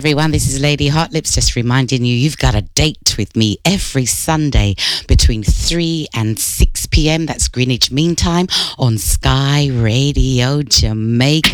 everyone. This is Lady Hot Lips, just reminding you you've got a date with me every Sunday between 3 and 6 p.m. That's Greenwich Mean Time on Sky Radio Jamaica.